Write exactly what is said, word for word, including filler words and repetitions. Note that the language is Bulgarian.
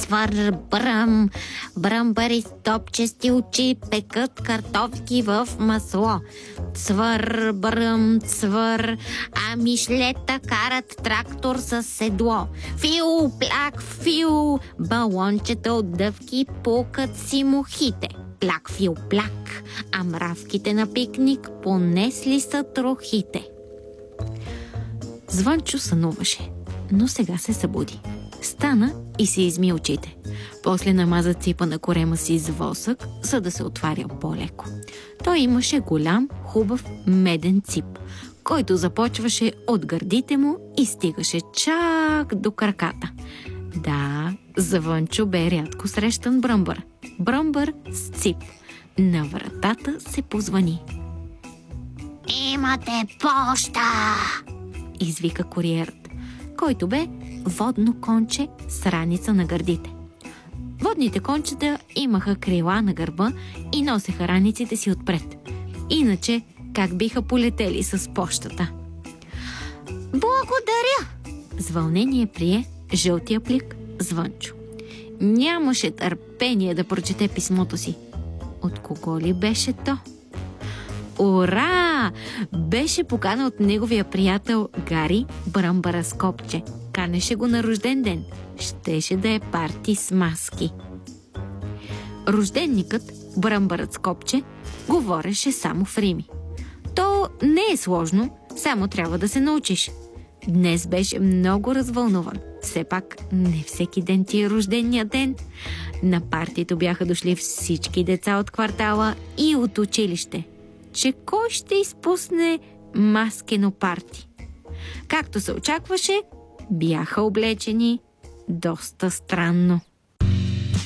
свър, бръм. Бръмбари с топчести очи пекат картофки в масло. Цвър, бръм, цвър, а мишлета карат трактор с седло. Фиу, пляк, фиу, балончета от дъвки пукат си мухите. Пляк, фиу, пляк, а мравките на пикник понесли са трохите. Звънчо сънуваше, но сега се събуди. Стана и се изми очите. После намаза ципа на корема си с восък, за да се отваря по-леко. Той имаше голям, хубав меден цип, който започваше от гърдите му и стигаше чак до краката. Да, Звънчо бе рядко срещан бръмбър. Бръмбър с цип. На вратата се позвъни. Имате поща! Извика куриерът, който бе водно конче с раница на гърдите. Водните кончета имаха крила на гърба и носеха раниците си отпред. Иначе как биха полетели с пощата? Благодаря! С вълнение прие жълтия плик Звънчо. Нямаше търпение да прочете писмото си. От кого ли беше то? Ура! Беше покана от неговия приятел Гари Бръмбъра с копче. Канеше го на рожден ден. Щеше да е парти с маски. Рожденникът, Бръмбърът с копче, говореше само в рими. То не е сложно, само трябва да се научиш. Днес беше много развълнуван. Все пак не всеки ден ти е рождения ден. На партито бяха дошли всички деца от квартала и от училище. Че кой ще изпусне маскено парти? Както се очакваше, бяха облечени доста странно.